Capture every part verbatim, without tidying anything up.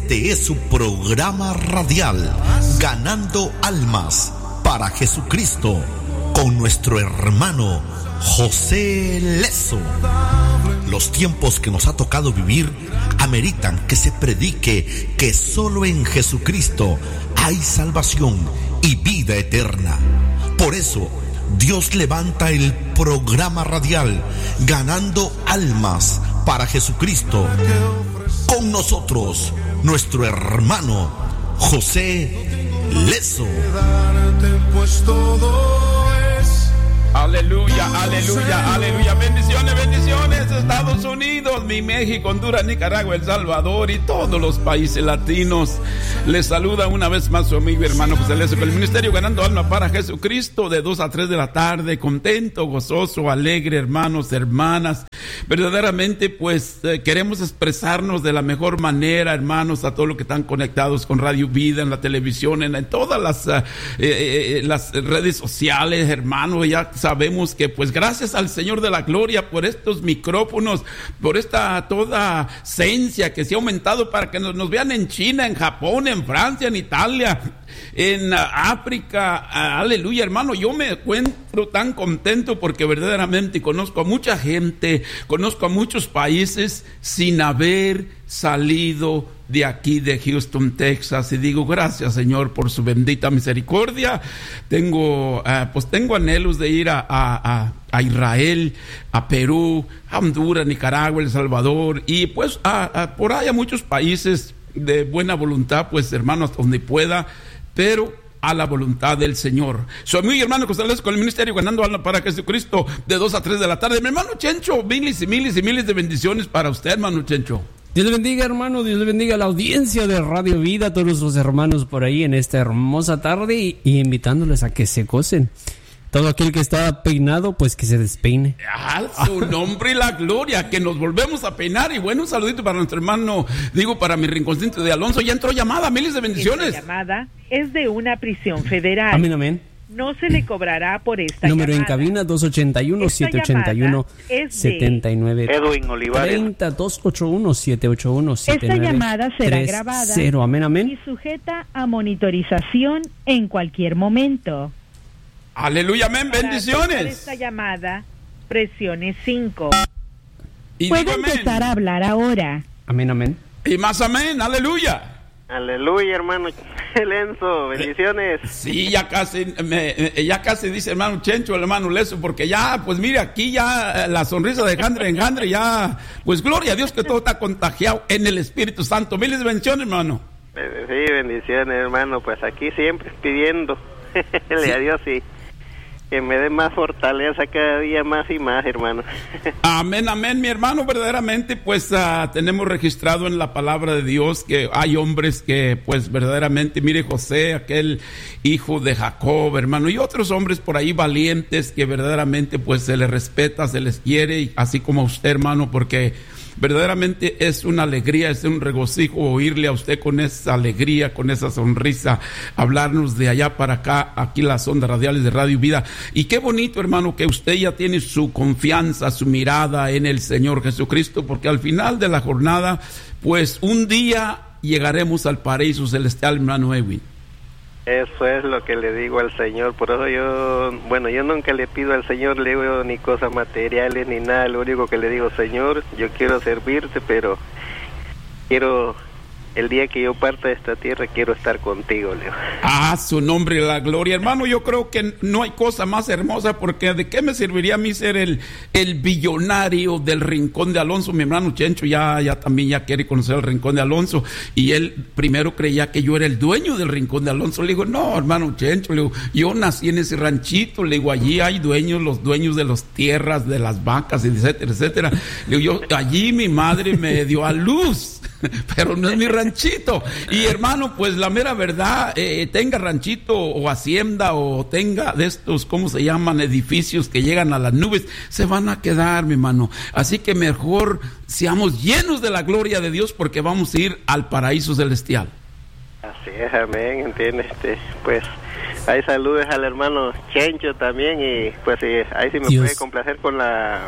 Este es su programa radial, Ganando Almas para Jesucristo, con nuestro hermano José Leso. Los tiempos que nos ha tocado vivir ameritan que se predique que solo en Jesucristo hay salvación y vida eterna. Por eso, Dios levanta el programa radial Ganando Almas para Jesucristo. Con nosotros, nuestro hermano José Leso. Aleluya, aleluya, aleluya. Bendiciones, bendiciones. Estados Unidos, mi México, Honduras, Nicaragua, El Salvador y todos los países latinos. Les saluda una vez más su amigo y hermano José Leso, con el ministerio Ganando Alma para Jesucristo, de dos a tres de la tarde. Contento, gozoso, alegre, hermanos, hermanas. Verdaderamente, pues eh, queremos expresarnos de la mejor manera, hermanos, a todos los que están conectados con Radio Vida, en la televisión, en, en todas las, uh, eh, eh, las redes sociales, hermanos. Ya sabemos que, pues, gracias al Señor de la Gloria por estos micrófonos, por esta toda ciencia que se ha aumentado para que nos, nos vean en China, en Japón, en Francia, en Italia, en uh, África. Uh, aleluya, hermano. Yo me encuentro tan contento porque verdaderamente conozco a mucha gente, conozco a muchos países sin haber salido de aquí de Houston, Texas, y digo gracias, Señor, por su bendita misericordia. Tengo uh, pues tengo anhelos de ir a, a, a Israel, a Perú, a Honduras, Nicaragua, El Salvador, y pues a, a, por ahí a muchos países de buena voluntad, pues, hermanos, donde pueda, pero a la voluntad del Señor. Soy mi hermano José Leso, con el ministerio Ganando Alma para Jesucristo, de dos a tres de la tarde. Mi hermano Chencho, miles y miles y miles de bendiciones para usted, hermano Chencho. Dios le bendiga, hermano. Dios le bendiga a la audiencia de Radio Vida, a todos nuestros hermanos por ahí en esta hermosa tarde, y, y invitándoles a que se gocen. Todo aquel que está peinado, pues que se despeine. ¡Ah, su nombre y la gloria! Que nos volvemos a peinar. Y bueno, un saludito para nuestro hermano, digo, para mi rinconcito de Alonso. Ya entró llamada, miles de bendiciones. Esta llamada es de una prisión federal. Amén, amén. No se le cobrará por esta Número llamada. en cabina dos ochenta y uno, siete ochenta y uno, setenta y nueve Edwin Olivares. treinta, dos ochenta y uno, siete ochenta y uno, setenta y nueve Esta llamada será grabada cero. Amén, amén. y sujeta a monitorización en cualquier momento. Aleluya, amén, Para bendiciones. esta llamada, presione cinco. Y Puede digo amén. empezar a hablar ahora. Amén, amén. Y más amén, aleluya. Aleluya, hermano Lenzo, bendiciones. Sí, ya casi, me, ya casi dice hermano Chencho, el hermano Leso, porque ya, pues mire, aquí ya la sonrisa de Jandre en Jandre, ya, pues gloria a Dios que todo está contagiado en el Espíritu Santo. Miles de bendiciones, hermano. Sí, bendiciones, hermano, pues aquí siempre pidiendo sí. a Dios y que me dé más fortaleza cada día más y más, hermano. Amén, amén, mi hermano. Verdaderamente, pues uh, tenemos registrado en la palabra de Dios que hay hombres que, pues verdaderamente, mire, José, aquel hijo de Jacob, hermano, y otros hombres por ahí valientes que verdaderamente, pues se les respeta, se les quiere, y así como a usted, hermano, porque verdaderamente es una alegría, es un regocijo oírle a usted con esa alegría, con esa sonrisa, hablarnos de allá para acá, aquí las ondas radiales de Radio Vida. Y qué bonito, hermano, que usted ya tiene su confianza, su mirada en el Señor Jesucristo, porque al final de la jornada, pues un día llegaremos al paraíso celestial, hermano Edwin. Eso es lo que le digo al Señor, por eso yo, bueno, yo nunca le pido al Señor, le digo ni cosas materiales ni nada, lo único que le digo, Señor, yo quiero servirte, pero quiero, el día que yo parta de esta tierra, quiero estar contigo, Leo. Ah, su nombre y la gloria, hermano. Yo creo que no hay cosa más hermosa, porque ¿de qué me serviría a mí ser el, el billonario del Rincón de Alonso? Mi hermano Chencho ya, ya también ya quiere conocer el Rincón de Alonso, y él primero creía que yo era el dueño del Rincón de Alonso. Le digo, no, hermano Chencho, le digo, yo nací en ese ranchito, le digo, allí hay dueños, los dueños de las tierras, de las vacas, etcétera, etcétera. Le digo, yo, allí mi madre me dio a luz, pero no es mi ranchito. Y hermano, pues la mera verdad, eh, tenga ranchito o hacienda o tenga de estos, ¿cómo se llaman? Edificios que llegan a las nubes, se van a quedar, mi hermano. Así que mejor seamos llenos de la gloria de Dios, porque vamos a ir al paraíso celestial. Así es, amén, entiende, este, pues ahí saludes al hermano Chencho también, y pues sí, ahí sí me Dios. puede complacer con la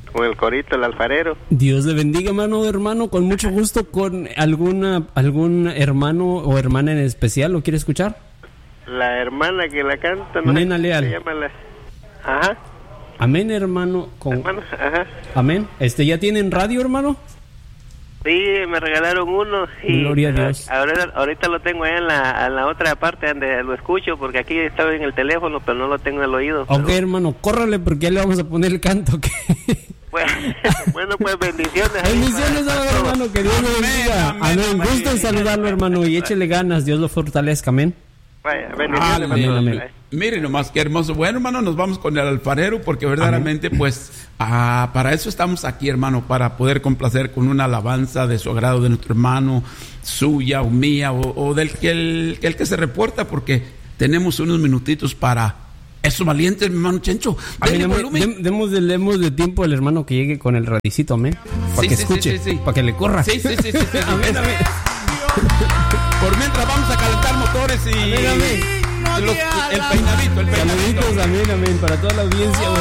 con el corito, el alfarero. Dios le bendiga, hermano, hermano, con mucho gusto. ¿Con alguna algún hermano o hermana en especial lo quiere escuchar? La hermana que la canta, ¿no? Nena Leal. Se llama la... Ajá. Amén, hermano. Con... Hermano, ajá. Amén. Este, ¿ya tienen radio, hermano? Sí, me regalaron uno. Y Gloria a Dios. Ahora, ahorita lo tengo ahí en la, en la otra parte donde lo escucho, porque aquí estaba en el teléfono, pero no lo tengo en el oído. Ok, pero... hermano, córrale porque ya le vamos a poner el canto. ¿Okay? Bueno, bueno, pues bendiciones. Bendiciones, ahí, hermano, que Dios lo bendiga. Amén, Amén. amén, Gusto en saludarlo, hermano, y échele ganas. Dios lo fortalezca. Amén. Vaya, bendiciones. Amén, amén. Miren nomás qué hermoso. Bueno, hermano, nos vamos con el alfarero porque verdaderamente, amén. Pues, ah, para eso estamos aquí, hermano, para poder complacer con una alabanza de su agrado de nuestro hermano, suya o mía, o, o del que el, el que se reporta, porque tenemos unos minutitos para esos valientes, mi hermano Chencho. Amén, amén. Dem, demos, de, demos de tiempo al hermano que llegue con el radicito, amén. Para sí, que sí, escuche, sí, sí, sí. para que le corra. Sí, sí, sí, sí, sí. Amén, amén. Por mientras vamos a calentar motores y amén, amén. Los, el peinadito, el peinadito. Saluditos, amén, amén, para toda la audiencia.